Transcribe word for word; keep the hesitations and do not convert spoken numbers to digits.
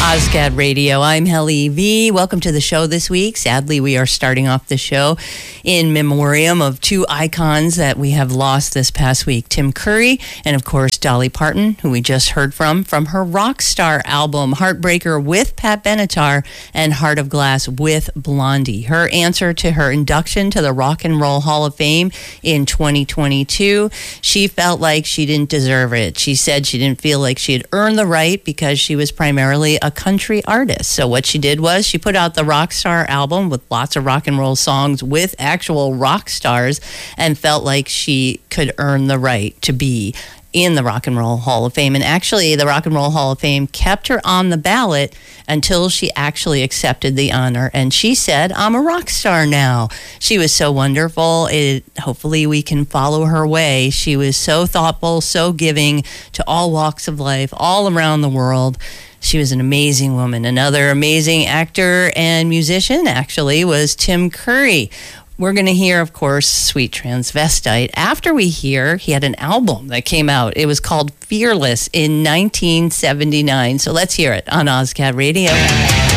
Ozcat Radio. I'm Helly V. Welcome to the show this week. Sadly, we are starting off the show in memoriam of two icons that we have lost this past week. Tim Curry and, of course, Dolly Parton, who we just heard from, from her Rockstar album, Heartbreaker with Pat Benatar and Heart of Glass with Blondie. Her answer to her induction to the Rock and Roll Hall of Fame in twenty twenty-two, she felt like she didn't deserve it. She said she didn't feel like she had earned the right because she was primarily a country artist. So what she did was she put out the Rockstar album with lots of rock and roll songs with actual rock stars and felt like she could earn the right to be in the Rock and Roll Hall of Fame. And actually, the Rock and Roll Hall of Fame kept her on the ballot until she actually accepted the honor. And she said, I'm a rock star now. She was so wonderful. It, hopefully we can follow her way. She was so thoughtful, so giving to all walks of life, all around the world. She was an amazing woman. Another amazing actor and musician, actually, was Tim Curry. We're going to hear, of course, Sweet Transvestite. After we hear, he had an album that came out. It was called Fearless in nineteen seventy-nine. So let's hear it on Ozcat Radio.